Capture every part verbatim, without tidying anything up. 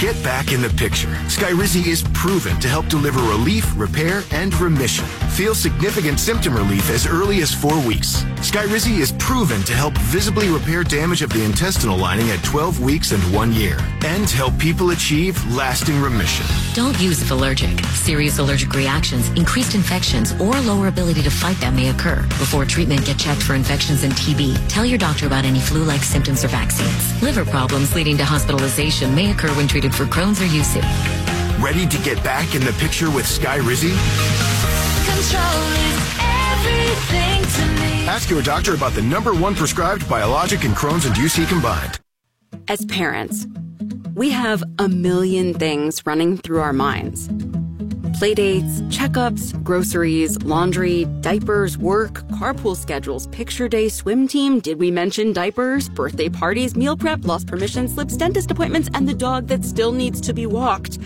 Get back in the picture. Skyrizi is proven to help deliver relief, repair, and remission. Feel significant symptom relief as early as four weeks. Skyrizi is proven to help visibly repair damage of the intestinal lining at twelve weeks and one year, and help people achieve lasting remission. Don't use if allergic. Serious allergic reactions, increased infections, or lower ability to fight them may occur. Before treatment, get checked for infections and T B. Tell your doctor about any flu-like symptoms or vaccines. Liver problems leading to hospitalization may occur when treated for Crohn's or U C. Ready to get back in the picture with Skyrizi? Control is everything to me. Ask your doctor about the number one prescribed biologic in Crohn's and U C combined. As parents, we have a million things running through our minds. Playdates, checkups, groceries, laundry, diapers, work, carpool schedules, picture day, swim team, did we mention diapers, birthday parties, meal prep, lost permission slips, dentist appointments, and the dog that still needs to be walked.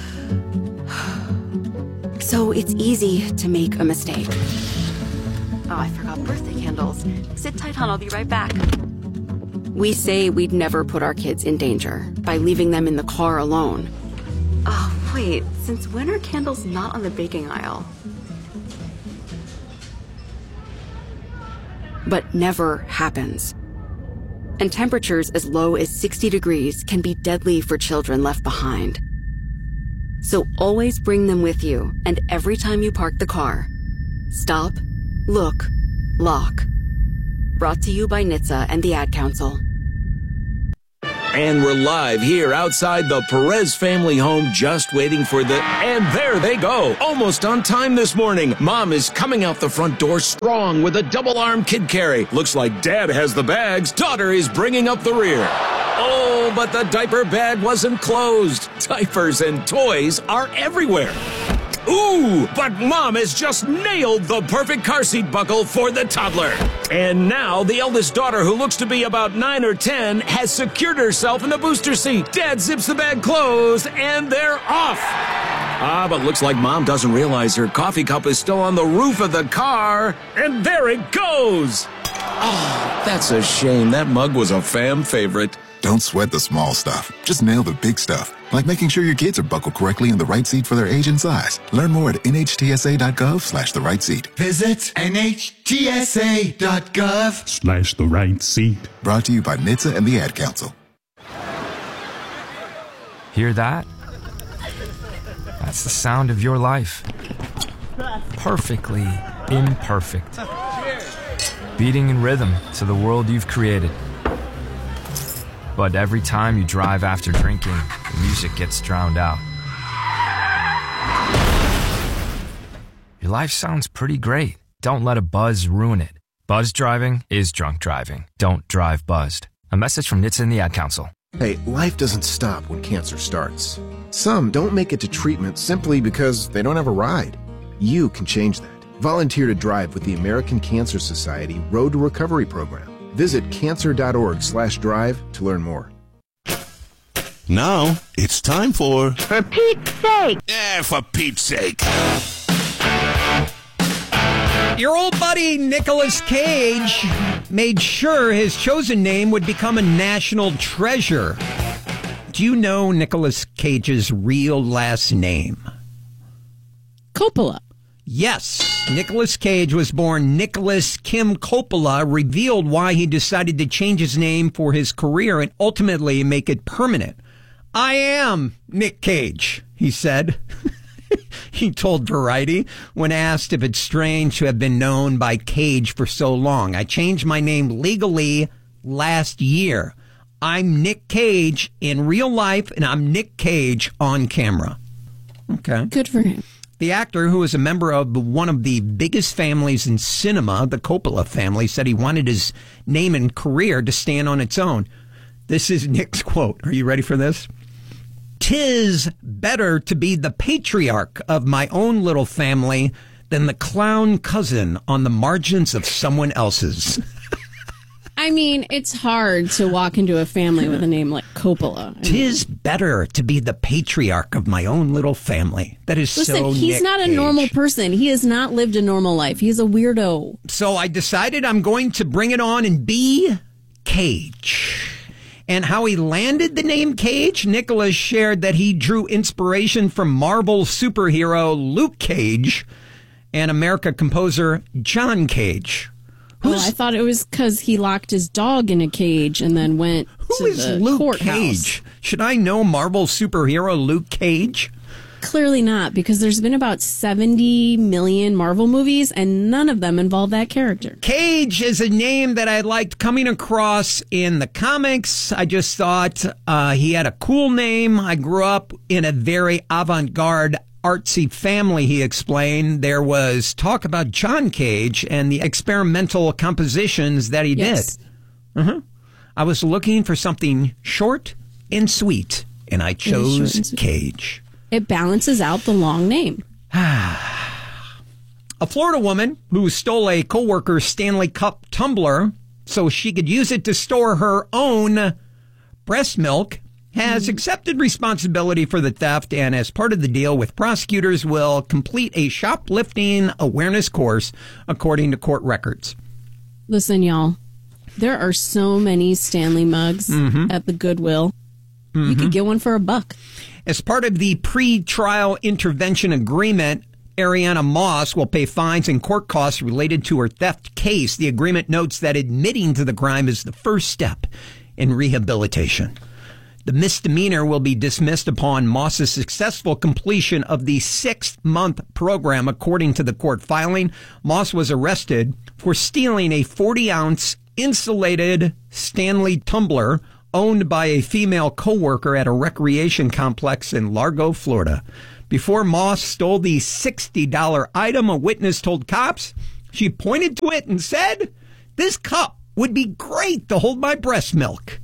So it's easy to make a mistake. Oh, I forgot birthday candles. Sit tight, hon, I'll be right back. We say we'd never put our kids in danger by leaving them in the car alone. Oh, wait, since when are candles not on the baking aisle? But never happens. And temperatures as low as sixty degrees can be deadly for children left behind. So always bring them with you, and every time you park the car, stop, look, lock. Brought to you by N H T S A and the Ad Council. And we're live here outside the Perez family home, just waiting for the... And there they go, almost on time this morning. Mom is coming out the front door strong with a double-arm kid carry. Looks like Dad has the bags. Daughter is bringing up the rear. Oh, but the diaper bag wasn't closed. Diapers and toys are everywhere. Ooh, but Mom has just nailed the perfect car seat buckle for the toddler. And now the eldest daughter, who looks to be about nine or ten, has secured herself in the booster seat. Dad zips the bag closed, and they're off. Ah, but looks like Mom doesn't realize her coffee cup is still on the roof of the car. And there it goes. Oh, that's a shame. That mug was a fam favorite. Don't sweat the small stuff. Just nail the big stuff, like making sure your kids are buckled correctly in the right seat for their age and size. Learn more at nhtsa.gov slash the right seat. Visit nhtsa.gov slash the right seat. Brought to you by N H T S A and the Ad Council. Hear that? That's the sound of your life. Perfectly imperfect. Beating in rhythm to the world you've created. But every time you drive after drinking, the music gets drowned out. Your life sounds pretty great. Don't let a buzz ruin it. Buzz driving is drunk driving. Don't drive buzzed. A message from N H T S A and the Ad Council. Hey, life doesn't stop when cancer starts. Some don't make it to treatment simply because they don't have a ride. You can change that. Volunteer to drive with the American Cancer Society Road to Recovery program. Visit cancer.org slash drive to learn more. Now, it's time for... For Pete's sake! Yeah, for Pete's sake. Your old buddy Nicolas Cage made sure his chosen name would become a national treasure. Do you know Nicolas Cage's real last name? Coppola. Yes, Nicolas Cage was born Nicholas Kim Coppola, revealed why he decided to change his name for his career and ultimately make it permanent. I am Nick Cage, he said. He told Variety when asked if it's strange to have been known by Cage for so long. I changed my name legally last year. I'm Nick Cage in real life, and I'm Nick Cage on camera. Okay. Good for him. The actor, who is a member of one of the biggest families in cinema, the Coppola family, said he wanted his name and career to stand on its own. This is Nick's quote. Are you ready for this? "'Tis better to be the patriarch of my own little family than the clown cousin on the margins of someone else's." I mean, it's hard to walk into a family with a name like Coppola. I "'Tis mean. better to be the patriarch of my own little family." That is Listen, so he's Nick not a Cage. normal person. He has not lived a normal life. He's a weirdo. So I decided I'm going to bring it on and be Cage. And how he landed the name Cage, Nicholas shared that he drew inspiration from Marvel superhero Luke Cage and American composer John Cage. Oh, I thought it was because he locked his dog in a cage and then went Who to is the Luke courthouse. Cage? Should I know Marvel superhero Luke Cage? Clearly not, because there's been about seventy million Marvel movies, and none of them involve that character. Cage is a name that I liked coming across in the comics. I just thought uh, he had a cool name. I grew up in a very avant-garde, artsy family, he explained. There was talk about John Cage and the experimental compositions that he Yes. did. Uh-huh. I was looking for something short and sweet, and I is short chose and sweet. Cage. It balances out the long name. A Florida woman who stole a coworker's Stanley Cup tumbler so she could use it to store her own breast milk has accepted responsibility for the theft, and as part of the deal with prosecutors will complete a shoplifting awareness course, according to court records. Listen, y'all, there are so many Stanley mugs Mhm. at the Goodwill. You could get one for a buck. As part of the pre-trial intervention agreement, Ariana Moss will pay fines and court costs related to her theft case. The agreement notes that admitting to the crime is the first step in rehabilitation. The misdemeanor will be dismissed upon Moss's successful completion of the six-month program, according to the court filing. Moss was arrested for stealing a forty-ounce insulated Stanley tumbler owned by a female coworker at a recreation complex in Largo, Florida. Before Moss stole the sixty dollars item, a witness told cops she pointed to it and said, "This cup would be great to hold my breast milk."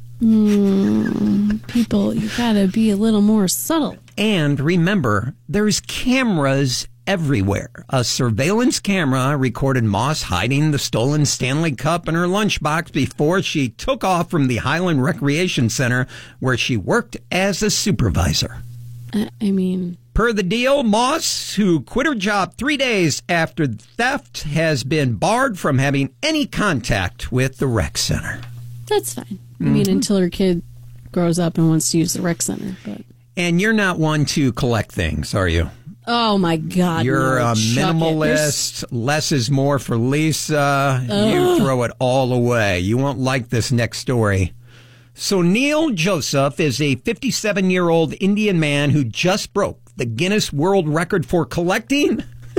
Mm, people, you gotta be a little more subtle. And remember, there's cameras everywhere. A surveillance camera recorded Moss hiding the stolen Stanley Cup in her lunchbox before she took off from the Highland Recreation Center, where she worked as a supervisor. I, I mean... Per the deal, Moss, who quit her job three days after the theft, has been barred from having any contact with the rec center. That's fine. I mean, Mhm. until her kid grows up and wants to use the rec center. But And you're not one to collect things, are you? oh my God, You're no, a chuck it. There's- minimalist. Less is more for Lisa. You Ugh. throw it all away. You won't like this next story. So Neil Joseph is a fifty-seven-year-old Indian man who just broke the Guinness World Record for collecting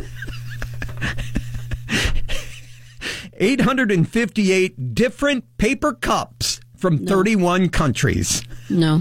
eight hundred fifty-eight different paper cups from thirty-one countries. No.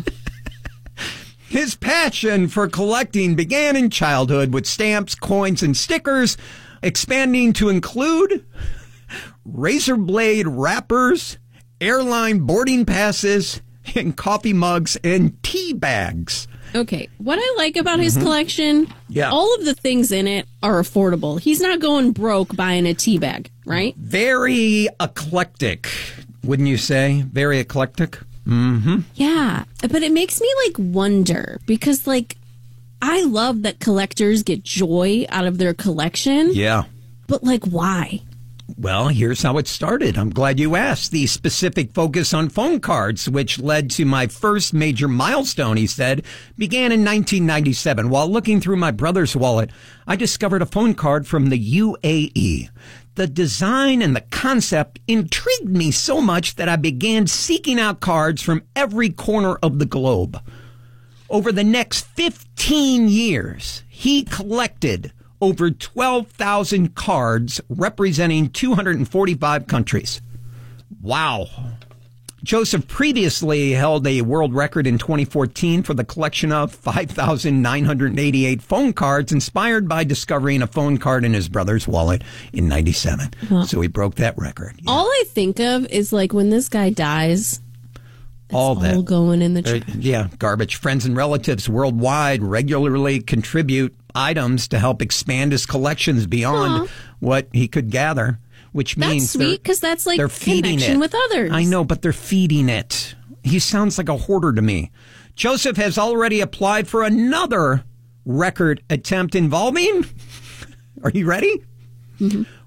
His passion for collecting began in childhood with stamps, coins, and stickers, expanding to include razor blade wrappers, airline boarding passes, and coffee mugs and tea bags. Okay, what I like about his Mhm. collection, Yeah. all of the things in it are affordable. He's not going broke buying a tea bag, right? Very eclectic, wouldn't you say? Very eclectic? Mm-hmm. Yeah, but it makes me like wonder because like I love that collectors get joy out of their collection, Yeah. but like why? Well, here's how it started. I'm glad you asked. The specific focus on phone cards, which led to my first major milestone, he said, began in nineteen ninety-seven. While looking through my brother's wallet, I discovered a phone card from the U A E. The design and the concept intrigued me so much that I began seeking out cards from every corner of the globe. Over the next fifteen years, he collected over twelve thousand cards representing two hundred forty-five countries. Wow. Joseph previously held a world record in twenty fourteen for the collection of five thousand nine hundred eighty-eight phone cards, inspired by discovering a phone card in his brother's wallet in ninety-seven. Huh. So he broke that record. All I think of is like when this guy dies, all that. all going in the Uh, trash. yeah, garbage. Friends and relatives worldwide regularly contribute items to help expand his collections beyond Aw. what he could gather, which That's means they're- sweet because that's like they're feeding connection it. with others. I know, but they're feeding it. He sounds like a hoarder to me. Joseph has already applied for another record attempt involving, are you ready? Mm-hmm.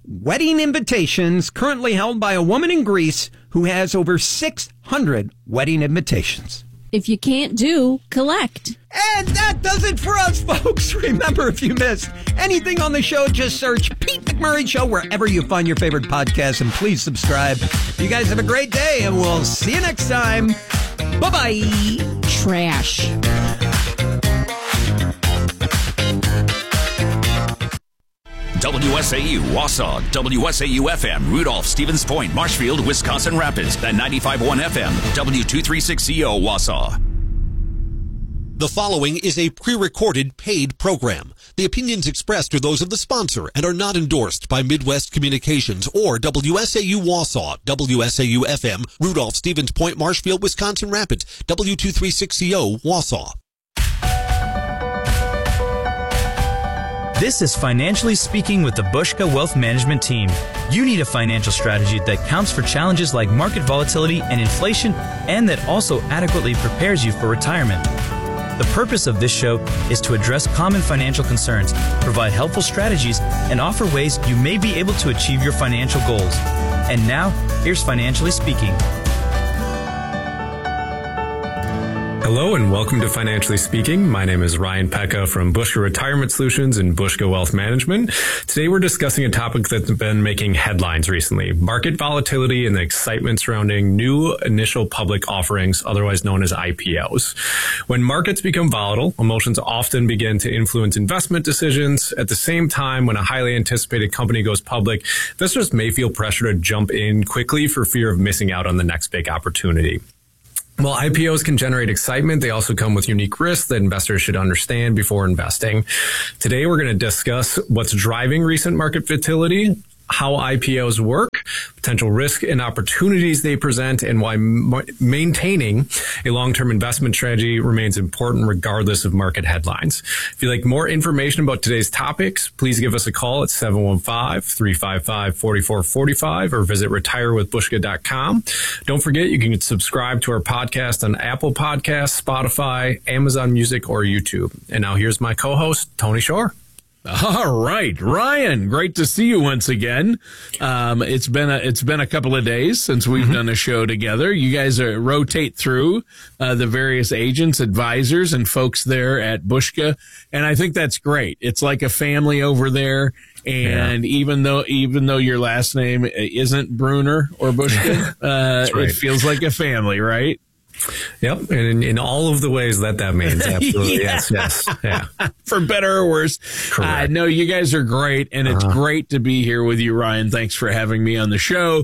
wedding invitations currently held by a woman in Greece who has over six hundred wedding invitations. If you can't do, collect. And that does it for us, folks. Remember, if you missed anything on the show, just search Pete McMurray Show wherever you find your favorite podcast, and please subscribe. You guys have a great day, and we'll see you next time. Bye-bye. Trash. W S A U, Wausau, W S A U F M, Rudolph, Stevens Point, Marshfield, Wisconsin Rapids, and ninety-five point one F M, W two thirty-six C O, Wausau. The following is a pre-recorded paid program. The opinions expressed are those of the sponsor and are not endorsed by Midwest Communications or W S A U Wausau, W S A U F M, Rudolph, Stevens Point, Marshfield, Wisconsin Rapids, W two thirty-six C O, Wausau. This is Financially Speaking with the Bushka Wealth Management Team. You need a financial strategy that counts for challenges like market volatility and inflation, and that also adequately prepares you for retirement. The purpose of this show is to address common financial concerns, provide helpful strategies, and offer ways you may be able to achieve your financial goals. And now, here's Financially Speaking. Hello and welcome to Financially Speaking. My name is Ryan Pekka from Bushka Retirement Solutions and Bushka Wealth Management. Today we're discussing a topic that's been making headlines recently: market volatility and the excitement surrounding new initial public offerings, otherwise known as I P Os. When markets become volatile, emotions often begin to influence investment decisions. At the same time, when a highly anticipated company goes public, investors may feel pressure to jump in quickly for fear of missing out on the next big opportunity. While I P Os can generate excitement, they also come with unique risks that investors should understand before investing. Today, we're going to discuss what's driving recent market volatility, how I P Os work, potential risk and opportunities they present, and why ma- maintaining a long-term investment strategy remains important regardless of market headlines. If you'd like more information about today's topics, please give us a call at seven one five, three five five, four four four five or visit retire with bushka dot com. Don't forget, you can subscribe to our podcast on Apple Podcasts, Spotify, Amazon Music, or YouTube. And now here's my co-host, Tony Shore. All right, Ryan, great to see you once again. Um, it's been a, it's been a couple of days since we've mm-hmm. done a show together. You guys are, rotate through uh, the various agents, advisors, and folks there at Bushka, and I think that's great. It's like a family over there. And yeah. even though even though your last name isn't Bruner or Bushka, uh, right. It feels like a family, right? Yep, and in, in all of the ways that that means, absolutely, yeah. yes, yes, yeah. For better or worse. Correct. Uh, no, you guys are great, and it's uh-huh. great to be here with you, Ryan. Thanks for having me on the show.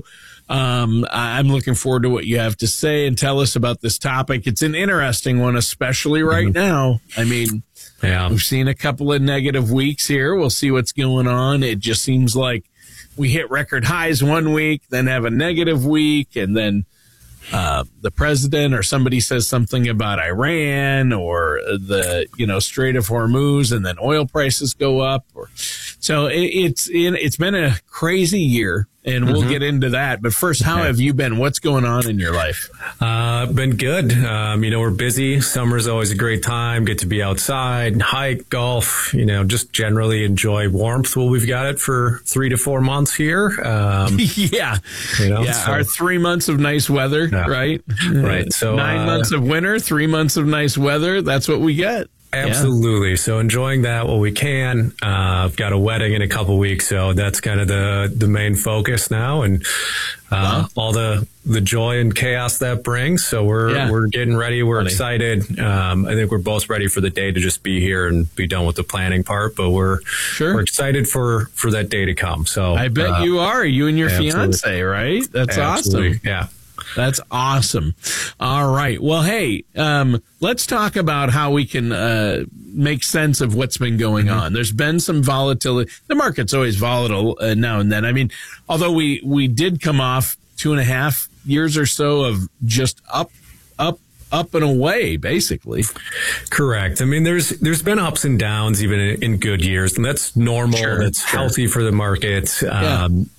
Um, I'm looking forward to what you have to say and tell us about this topic. It's an interesting one, especially right mm-hmm. now. I mean, yeah. we've seen a couple of negative weeks here. We'll see what's going on. It just seems like we hit record highs one week, then have a negative week, and then Uh, the president or somebody says something about Iran or the, you know, Strait of Hormuz, and then oil prices go up. Or so it, it's in, it's been a crazy year, and we'll mm-hmm. get into that. But first, how have you been? What's going on in your life? Uh, been good. Um, you know, we're busy. Summer's always a great time. Get to be outside, hike, golf, you know, just generally enjoy warmth. Well, we've got it for three to four months here. Um, yeah. You know, yeah. so. Our three months of nice weather, yeah. right? Right. So nine uh, months of winter, three months of nice weather. That's what we get. Absolutely. Yeah. So enjoying that while we can. Uh, I've got a wedding in a couple weeks, so that's kind of the, the main focus now, and uh, wow. all the, the joy and chaos that brings. So we're yeah. we're getting ready. We're Funny. excited. Um, I think we're both ready for the day to just be here and be done with the planning part. But we're sure. we're excited for, for that day to come. So I bet uh, you are. You and your absolutely. fiance, right? That's absolutely. awesome. Yeah. That's awesome. All right. Well, hey, um, let's talk about how we can uh, make sense of what's been going mm-hmm. on. There's been some volatility. The market's always volatile uh, now and then. I mean, although we, we did come off two and a half years or so of just up, up, up and away, basically. Correct. I mean, there's there's been ups and downs even in, in good years, and that's normal. Sure, that's sure. healthy for the market. Yeah. Um,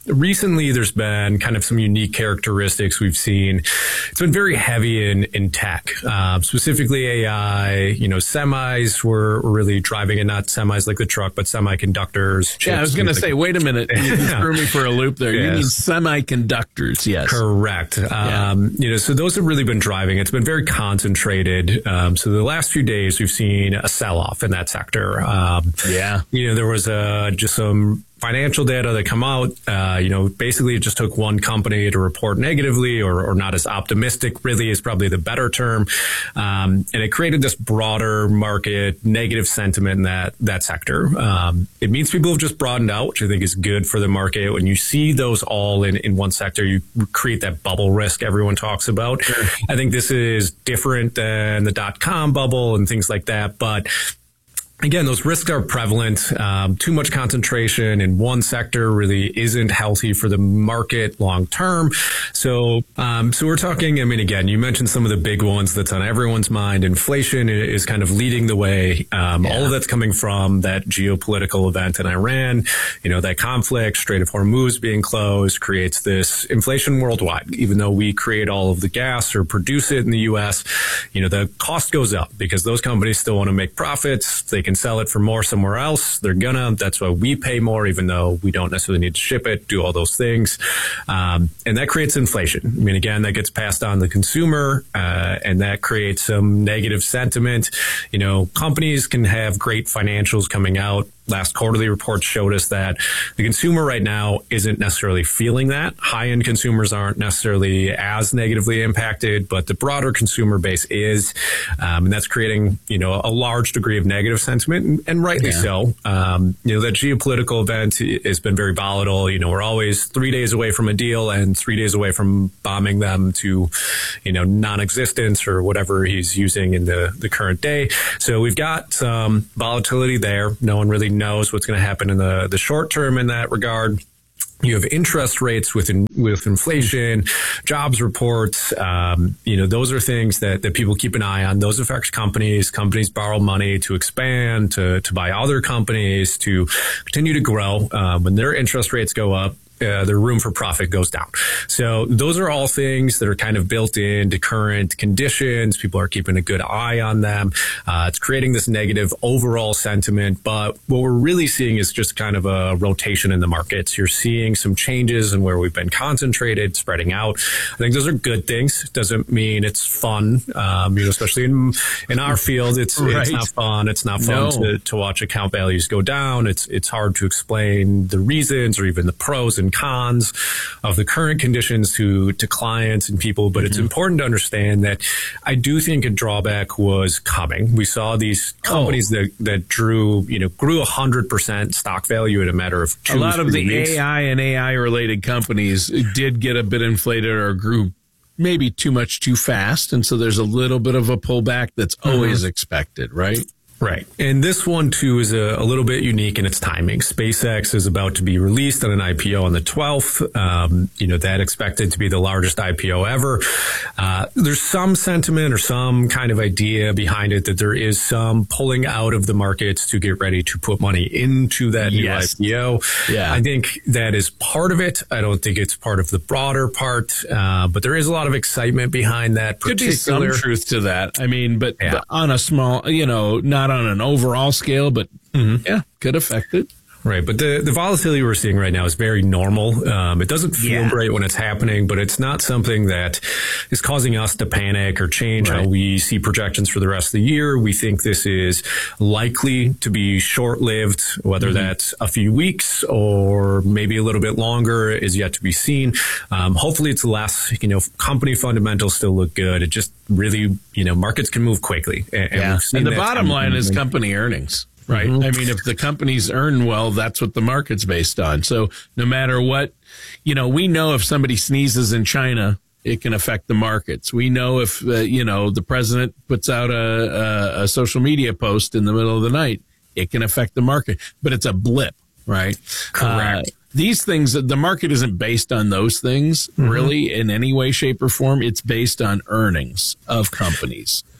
recently there's been kind of some unique characteristics we've seen. It's been very heavy in, in tech, uh, specifically A I, you know, semis were really driving it, not semis like the truck, but semiconductors. Chips, yeah, I was going to say, wait a minute. You yeah. threw me for a loop there. You Yes. mean semiconductors, yes. Correct. Yeah. Um, you know, so those have really been driving. It's been very concentrated. Um, so the last few days we've seen a sell-off in that sector. Um, yeah. You know, there was uh, just some financial data that come out, uh, you know, basically it just took one company to report negatively or, or not as optimistic, really is probably the better term. Um, and it created this broader market negative sentiment in that, that sector. Um, it means people have just broadened out, which I think is good for the market. When you see those all in, in one sector, you create that bubble risk everyone talks about. Sure. I think this is different than the dot-com bubble and things like that, but again, those risks are prevalent. Um, too much concentration in one sector really isn't healthy for the market long term. So, um, so we're talking, I mean, again, you mentioned some of the big ones that's on everyone's mind. Inflation is kind of leading the way. Um, yeah. All of that's coming from that geopolitical event in Iran. You know, that conflict, Strait of Hormuz being closed creates this inflation worldwide. Even though we create all of the gas or produce it in the U S, you know, the cost goes up because those companies still want to make profits. They can sell it for more somewhere else. They're gonna. That's why we pay more, even though we don't necessarily need to ship it, do all those things. Um, and that creates inflation. I mean, again, that gets passed on to the consumer, uh, and that creates some negative sentiment. You know, companies can have great financials coming out. Last quarterly report showed us that the consumer right now isn't necessarily feeling that. High-end consumers aren't necessarily as negatively impacted, but the broader consumer base is. Um, and that's creating, you know, a large degree of negative sentiment, and, and rightly yeah. so. Um, you know, that geopolitical event has been very volatile. You know, we're always three days away from a deal and three days away from bombing them to, you know, non-existence or whatever he's using in the, the current day. So we've got some volatility there. No one really knows what's going to happen in the, the short term in that regard. You have interest rates with in, with inflation, jobs reports. Um, you know, those are things that, that people keep an eye on. Those affect companies. Companies borrow money to expand, to to buy other companies, to continue to grow. Uh, when their interest rates go up, Uh, their room for profit goes down. So those are all things that are kind of built into current conditions. People are keeping a good eye on them. Uh, it's creating this negative overall sentiment. But what we're really seeing is just kind of a rotation in the markets. You're seeing some changes in where we've been concentrated, spreading out. I think those are good things. It doesn't mean it's fun. Um, you know, especially in in our field, it's right. it's not fun. It's not fun no. to, to watch account values go down. It's it's hard to explain the reasons or even the pros and cons of the current conditions to to clients and people, but mm-hmm. it's important to understand that I do think a drawback was coming. We saw these companies oh. that that drew, you know, grew one hundred percent stock value in a matter of two, a lot of the weeks. A I and A I related companies did get a bit inflated or grew maybe too much too fast, and so there's a little bit of a pullback that's mm-hmm. always expected, right? Right. And this one, too, is a, a little bit unique in its timing. SpaceX is about to be released on an I P O on the twelfth. Um, you know, that expected to be the largest I P O ever. Uh, there's some sentiment or some kind of idea behind it that there is some pulling out of the markets to get ready to put money into that new yes. I P O. Yeah. I think that is part of it. I don't think it's part of the broader part, uh, but there is a lot of excitement behind that. Could be some truth to that. I mean, but, yeah. but on a small, you know, not on an overall scale, but mm-hmm. yeah, could affect it. Right. But the, the volatility we're seeing right now is very normal. Um, it doesn't feel yeah. great when it's happening, but it's not something that is causing us to panic or change right. how we see projections for the rest of the year. We think this is likely to be short-lived, whether mm-hmm. that's a few weeks or maybe a little bit longer is yet to be seen. Um, hopefully it's less, you know, company fundamentals still look good. It just really, you know, markets can move quickly. And, yeah. and, and the bottom line is company earnings. Right. Mm-hmm. I mean, if the companies earn well, that's what the market's based on. So no matter what, you know, we know if somebody sneezes in China, it can affect the markets. We know if, uh, you know, the president puts out a, a, a social media post in the middle of the night, it can affect the market. But it's a blip, right? Correct. Uh, these things, the market isn't based on those things, mm-hmm. really, in any way, shape, or form. It's based on earnings of companies.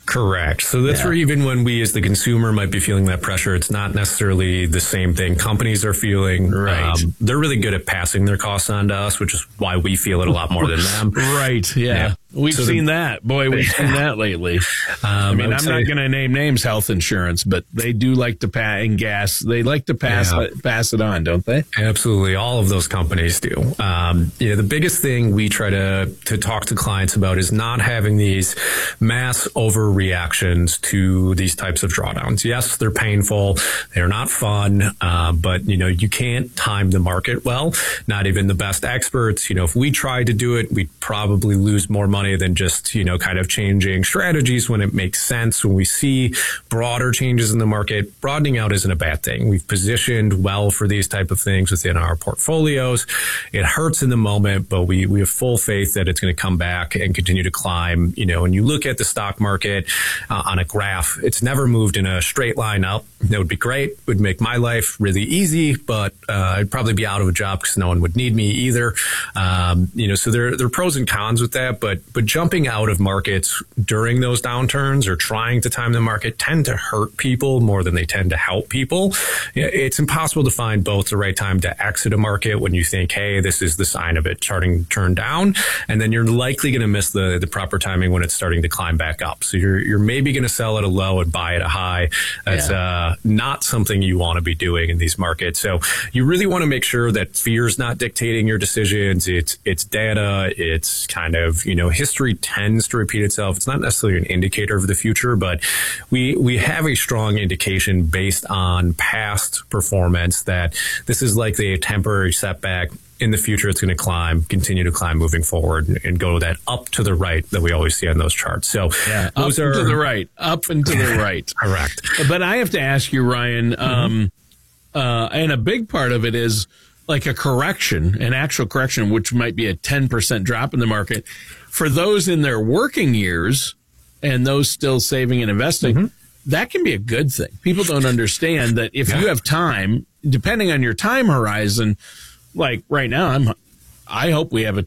Correct. So that's Yeah. where even when we as the consumer might be feeling that pressure, it's not necessarily the same thing companies are feeling. Right. Um, they're really good at passing their costs on to us, which is why we feel it a lot more than them. Right. Yeah. Yeah. We've So seen the- that. Boy, we've seen that lately. Um, I mean, I would I'm say- not going to name names, health insurance, but they do like to pass and gas. They like to pass Yeah. it, pass it on, don't they? Absolutely. All of those companies do. Um, you know, the biggest thing we try to, to talk to clients about is not having these mass overreactions to these types of drawdowns. Yes, they're painful. They're not fun. Uh, but, you know, you can't time the market well. Not even the best experts. You know, if we tried to do it, we'd probably lose more money than just, you know, kind of changing strategies when it makes sense. When we see broader changes in the market, broadening out isn't a bad thing. We've positioned well for these type of things within our portfolios. It hurts in the moment, but we, we have full faith that it's going to come back and continue to climb. You know, when you look at the stock market uh, on a graph, it's never moved in a straight line up. That would be great. It would make my life really easy, but uh, I'd probably be out of a job because no one would need me either. Um, you know, so there, there are pros and cons with that, but, but jumping out of markets during those downturns or trying to time the market tend to hurt people more than they tend to help people. Yeah, it's impossible to find both the right time to exit a market when you think, hey, this is the sign of it starting to turn down. And then you're likely going to miss the, the proper timing when it's starting to climb back up. So you're, you're maybe going to sell at a low and buy at a high. That's Yeah. uh, not something you want to be doing in these markets. So you really want to make sure that fear's not dictating your decisions. It's, it's data. It's kind of, you know, history tends to repeat itself. It's not necessarily an indicator of the future, but we, we have a strong indication based on past performance that this is likely a temporary setback. In the future, it's going to climb, continue to climb moving forward and, and go that up to the right that we always see on those charts. So Yeah, those up are and to the right, up and to the right. Correct. But I have to ask you, Ryan, um, uh, and a big part of it is like a correction, an actual correction, which might be a ten percent drop in the market. For those in their working years and those still saving and investing, that can be a good thing. People don't understand that if you have time, depending on your time horizon, like right now, I'm, I hope we have a